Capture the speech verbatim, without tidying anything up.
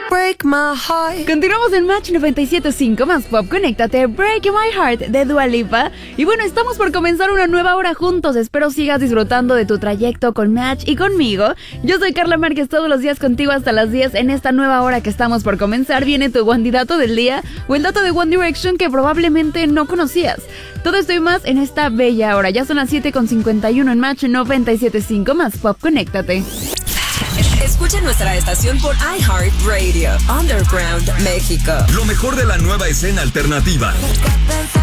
Break my heart. Continuamos en Match noventa y siete punto cinco más Pop. Conéctate, Break My Heart de Dua Lipa. Y bueno, estamos por comenzar una nueva hora juntos. Espero sigas disfrutando de tu trayecto con Match y conmigo. Yo soy Carla Márquez, todos los días contigo hasta las diez. En esta nueva hora que estamos por comenzar viene tu Wandidato del día o el dato de One Direction que probablemente no conocías. Todo esto y más en esta bella hora. Ya son las siete con cincuenta y uno en Match noventa y siete punto cinco más Pop. Conéctate. Escucha nuestra estación por iHeartRadio, Underground México. Lo mejor de la nueva escena alternativa.